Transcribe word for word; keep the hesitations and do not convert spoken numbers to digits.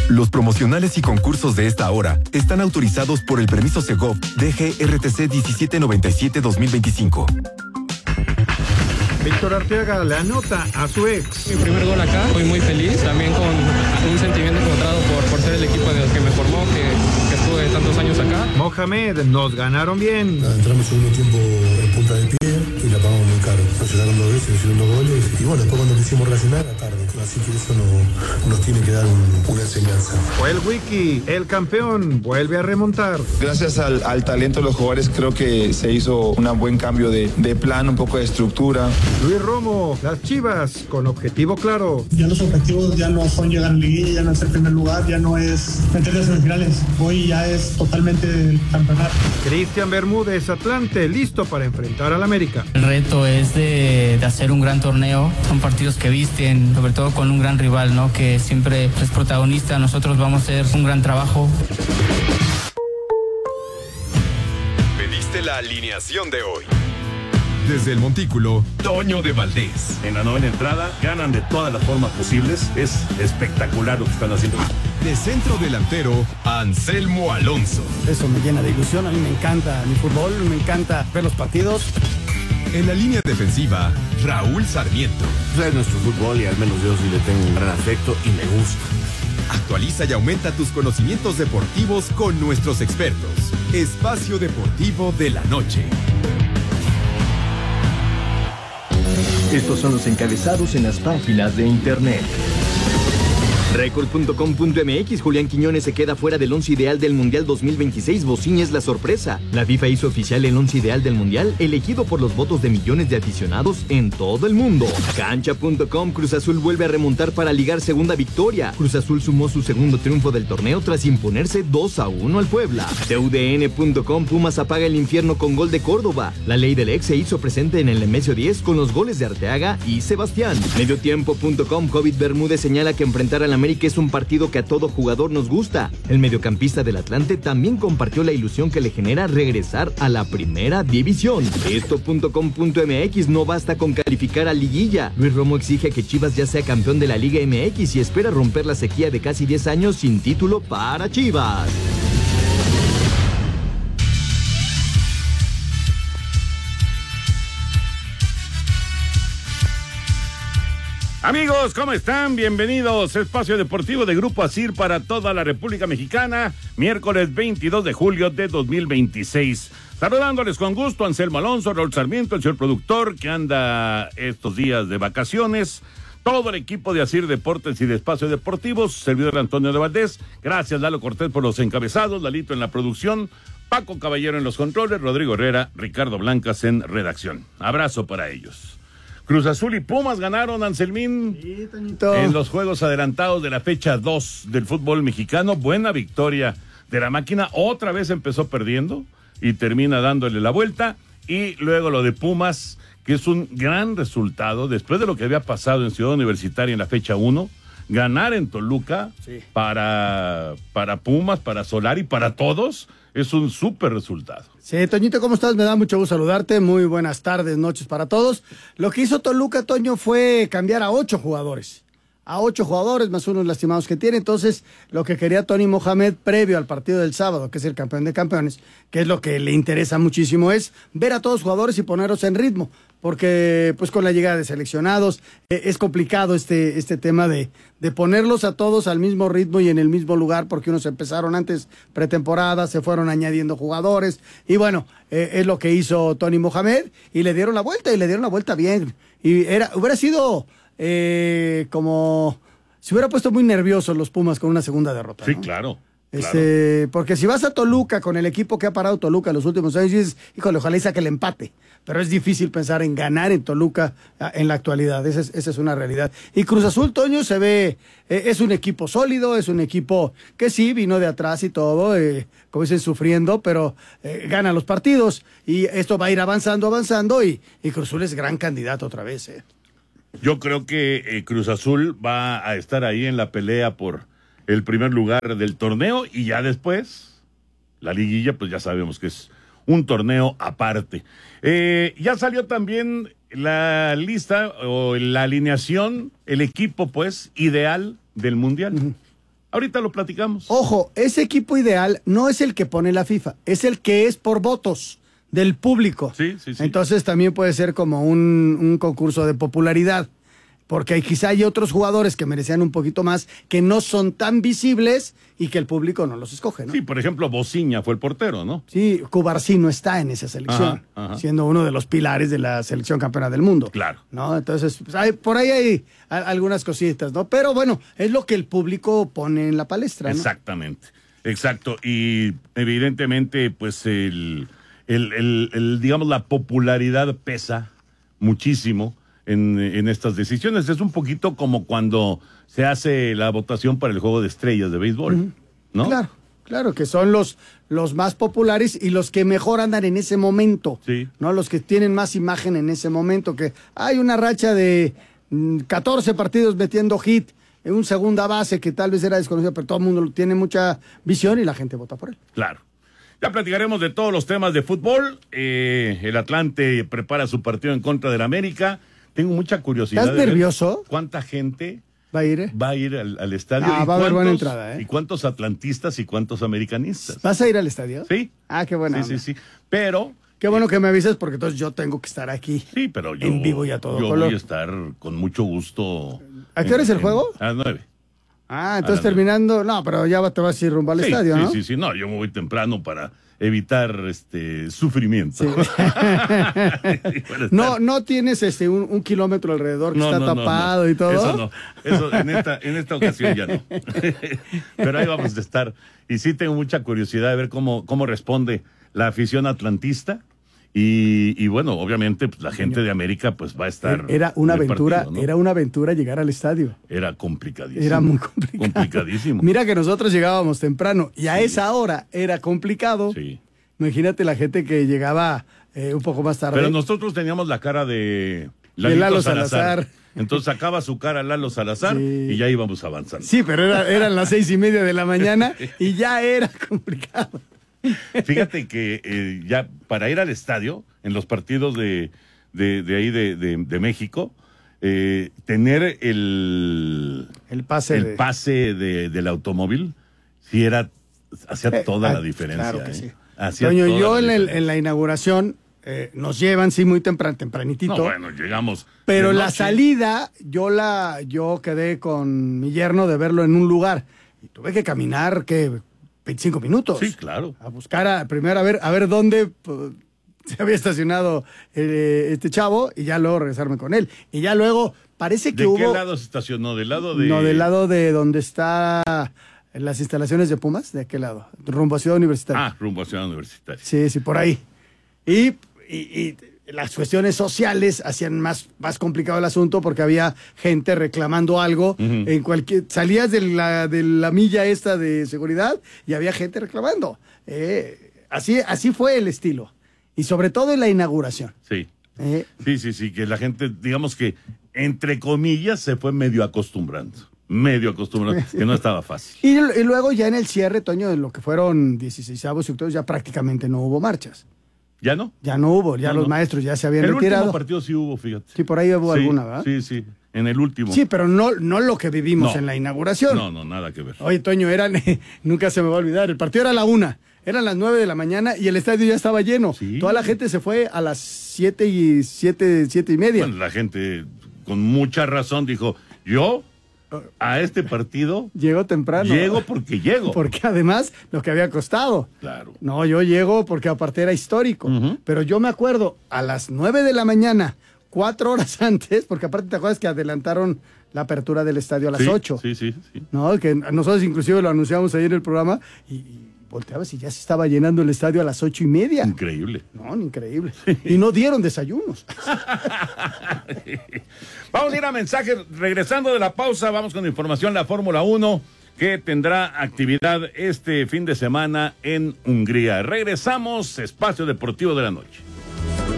Los promocionales y concursos de esta hora están autorizados por el permiso Segov D G R T C diecisiete noventa y siete dos mil veinticinco. Víctor Arteaga le anota a su ex. Mi primer gol acá, fui muy feliz, también con un sentimiento encontrado por, por ser el equipo de los que me formó, que, que estuve tantos años acá. Mohamed, nos ganaron bien. Entramos segundo tiempo en punta de pie y la pagamos muy caro. Nos llegaron dos veces, hicieron dos goles y bueno, después cuando quisimos reaccionar, a tarde. Así que eso no, nos tiene que dar un, una enseñanza. Fue el Wiki, el campeón, vuelve a remontar. Gracias al, al talento de los jugadores creo que se hizo un buen cambio de, de plan, un poco de estructura. Luis Romo, las Chivas, con objetivo claro. Ya los objetivos ya no son llegar a la liguilla, ya no es el primer lugar, ya no es meterse a semifinales. Hoy ya es totalmente el campeonato. Cristian Bermúdez, Atlante, listo para enfrentar al América. El reto es de, de hacer un gran torneo. Son partidos que visten, sobre todo con un gran rival, ¿no? Que siempre es protagonista. Nosotros vamos a hacer un gran trabajo. Pediste la alineación de hoy. Desde el Montículo, Toño de Valdés. En la novena entrada, ganan de todas las formas posibles. Es espectacular lo que están haciendo. De centro delantero, Anselmo Alonso. Eso me llena de ilusión. A mí me encanta mi fútbol, me encanta ver los partidos. En la línea defensiva, Raúl Sarmiento. Es nuestro fútbol y al menos yo sí le tengo un gran afecto y me gusta. Actualiza y aumenta tus conocimientos deportivos con nuestros expertos. Espacio Deportivo de la Noche. Estos son los encabezados en las páginas de internet. Record punto com punto m x, Julián Quiñones se queda fuera del once ideal del Mundial dos mil veintiséis, Bocini es la sorpresa. La FIFA hizo oficial el once ideal del Mundial, elegido por los votos de millones de aficionados en todo el mundo. Cancha punto com, Cruz Azul vuelve a remontar para ligar segunda victoria. Cruz Azul sumó su segundo triunfo del torneo tras imponerse dos a uno al Puebla. T U D N punto com, Pumas apaga el infierno con gol de Córdoba. La ley del ex se hizo presente en el Nemesio diez con los goles de Arteaga y Sebastián. Mediotiempo punto com, Jovit Bermúdez señala que enfrentar al América es un partido que a todo jugador nos gusta. El mediocampista del Atlante también compartió la ilusión que le genera regresar a la primera división. Esto punto com punto m x, no basta con calificar a liguilla. Luis Romo exige que Chivas ya sea campeón de la Liga M X y espera romper la sequía de casi diez años sin título para Chivas. Amigos, ¿cómo están? Bienvenidos a Espacio Deportivo de Grupo ASIR para toda la República Mexicana, miércoles veintidós de julio de dos mil veintiséis. Saludándoles con gusto, Anselmo Alonso, Raúl Sarmiento, el señor productor que anda estos días de vacaciones, todo el equipo de ASIR Deportes y de Espacio Deportivo, servidor Antonio de Valdés. Gracias, Lalo Cortés, por los encabezados, Lalito en la producción, Paco Caballero en los controles, Rodrigo Herrera, Ricardo Blancas en redacción. Abrazo para ellos. Cruz Azul y Pumas ganaron, Anselmín, sí, Toñito, en los juegos adelantados de la fecha dos del fútbol mexicano. Buena victoria de la máquina. Otra vez empezó perdiendo y termina dándole la vuelta. Y luego lo de Pumas, que es un gran resultado después de lo que había pasado en Ciudad Universitaria en la fecha uno. Ganar en Toluca, sí, para, para Pumas, para Solari, para todos, es un súper resultado. Sí, Toñito, ¿cómo estás? Me da mucho gusto saludarte. Muy buenas tardes, noches para todos. Lo que hizo Toluca, Toño, fue cambiar a ocho jugadores. A ocho jugadores, más unos lastimados que tiene. Entonces, lo que quería Tony Mohamed previo al partido del sábado, que es el campeón de campeones, que es lo que le interesa muchísimo, es ver a todos los jugadores y ponerlos en ritmo. Porque, pues, con la llegada de seleccionados, eh, es complicado este, este tema de, de ponerlos a todos al mismo ritmo y en el mismo lugar, porque unos empezaron antes pretemporada, se fueron añadiendo jugadores, y bueno, eh, es lo que hizo Tony Mohamed, y le dieron la vuelta, y le dieron la vuelta bien. Y era, hubiera sido eh, como, se hubiera puesto muy nerviosos los Pumas con una segunda derrota, Sí, ¿no? claro. Este, claro. Porque si vas a Toluca con el equipo que ha parado Toluca los últimos años, dices, híjole, ojalá y saque el empate. Pero es difícil pensar en ganar en Toluca en la actualidad. Esa es, esa es una realidad. Y Cruz Azul, Toño, se ve, eh, es un equipo sólido, es un equipo que sí vino de atrás y todo, eh, como dicen, sufriendo, pero eh, gana los partidos. Y esto va a ir avanzando, avanzando, y, y Cruz Azul es gran candidato otra vez. Eh. Yo creo que eh, Cruz Azul va a estar ahí en la pelea por el primer lugar del torneo, y ya después la liguilla, pues ya sabemos que es un torneo aparte. Eh, ya salió también la lista o la alineación, el equipo pues ideal del Mundial. Uh-huh. Ahorita lo platicamos. Ojo, ese equipo ideal no es el que pone la FIFA, es el que es por votos del público. Sí, sí, sí. Entonces también puede ser como un, un concurso de popularidad, porque quizá hay otros jugadores que merecían un poquito más, que no son tan visibles y que el público no los escoge, ¿no? Sí, por ejemplo, Bociña fue el portero, ¿no? Sí, Cubarsí no está en esa selección, Ajá, ajá. siendo uno de los pilares de la selección campeona del mundo. Claro. ¿No? Entonces, pues, hay, por ahí hay a, algunas cositas, ¿no? Pero bueno, es lo que el público pone en la palestra, ¿no? Exactamente, exacto. Y evidentemente, pues, el, el, el, el digamos, la popularidad pesa muchísimo en, en estas decisiones. Es un poquito como cuando se hace la votación para el juego de estrellas de béisbol, uh-huh. ¿no? Claro, claro, que son los, los más populares y los que mejor andan en ese momento, sí. ¿no? Los que tienen más imagen en ese momento, que hay una racha de mmm, catorce partidos metiendo hit, en un segunda base que tal vez era desconocido, pero todo el mundo tiene mucha visión y la gente vota por él. Claro. Ya platicaremos de todos los temas de fútbol. Eh, el Atlante prepara su partido en contra del América. Tengo mucha curiosidad. ¿Estás nervioso? ¿Cuánta gente va a ir? Eh? Va a ir al, al estadio. Ah, ¿Y va a haber buena entrada, ¿eh? ¿Y cuántos atlantistas y cuántos americanistas? ¿Vas a ir al estadio? Sí. Ah, qué buena. Sí, sí, sí. Pero... Qué bueno que me avises porque entonces yo tengo que estar aquí. Sí, pero yo... En vivo y a todo yo color. voy a estar con mucho gusto. ¿A qué hora es el juego? A las nueve. Ah, entonces terminando... nueve. No, pero ya te vas a ir rumbo al sí, estadio, sí, ¿no? Sí, sí, sí. No, yo me voy temprano para evitar este sufrimiento. Sí. no, no tienes este un, un kilómetro alrededor que no, está no, tapado no, no. y todo. Eso no, eso en esta, en esta ocasión ya no. Pero ahí vamos a estar. Y sí tengo mucha curiosidad de ver cómo, cómo responde la afición atlantista. Y, y bueno, obviamente pues, la gente de América pues va a estar. Era una aventura, partido, ¿no? era una aventura llegar al estadio. Era complicadísimo. Era muy complicado. Complicadísimo. Mira que nosotros llegábamos temprano y a sí. esa hora era complicado. Sí. Imagínate la gente que llegaba eh, un poco más tarde. Pero nosotros teníamos la cara de de Lalo Salazar. Salazar. Entonces sacaba su cara Lalo Salazar sí. y ya íbamos avanzando. Sí, pero era, eran las seis y media de la mañana y ya era complicado. Fíjate que eh, ya para ir al estadio, en los partidos de, de, de ahí de, de, de México, eh, tener el, el pase, el de... pase de, del automóvil, sí era, hacía eh, toda ah, la diferencia. Claro que eh. sí. Hacía Toño, toda yo la en, el, en la inauguración eh, nos llevan, sí, muy temprano, tempranitito. No, bueno, llegamos. Pero la salida, yo la, yo quedé con mi yerno de verlo en un lugar y tuve que caminar, ¿qué? veinticinco minutos. Sí, claro. A buscar a, primero a ver, a ver dónde pues, se había estacionado eh, este chavo y ya luego regresarme con él. Y ya luego parece que ¿De hubo... qué lado se estacionó? ¿Del lado de...? No, del lado de donde está las instalaciones de Pumas, de aquel lado, rumbo a Ciudad Universitaria. Ah, rumbo a Ciudad Universitaria. Sí, sí, por ahí. Y, y, y las cuestiones sociales hacían más, más complicado el asunto porque había gente reclamando algo. Uh-huh. En cualquier, salías de la, de la milla esta de seguridad y había gente reclamando. Eh, así, así fue el estilo. Y sobre todo en la inauguración. Sí. Eh. Sí, sí, sí, que la gente, digamos que, entre comillas, se fue medio acostumbrando. Medio acostumbrado, que no estaba fácil. Y, y luego ya en el cierre, Toño, de lo que fueron dieciseisavos y octavos, ya prácticamente no hubo marchas. ¿Ya no? Ya no hubo, ya no, los no. maestros ya se habían el retirado. El último partido sí hubo, fíjate. Sí, por ahí hubo sí, alguna, ¿verdad? Sí, sí, en el último. Sí, pero no, no lo que vivimos no. en la inauguración. No, no, nada que ver. Oye, Toño, eran, nunca se me va a olvidar, el partido era a la una, eran las nueve de la mañana y el estadio ya estaba lleno. Sí. Toda la gente se fue a las siete y siete, siete y media. Bueno, la gente con mucha razón dijo, yo... a este partido llego temprano. Llego porque llego. Porque además lo que había costado. Claro. No, yo llego porque aparte era histórico. Uh-huh. Pero yo me acuerdo a las nueve de la mañana, cuatro horas antes, porque aparte te acuerdas que adelantaron la apertura del estadio a las sí, ocho. Sí, sí, sí. No, que nosotros inclusive lo anunciamos ahí en el programa y, y volteabas y ya se estaba llenando el estadio a las ocho y media. Increíble. No, increíble. Y no dieron desayunos. Vamos a ir a mensajes. Regresando de la pausa, vamos con información. La Fórmula uno que tendrá actividad este fin de semana en Hungría. Regresamos, Espacio Deportivo de la Noche.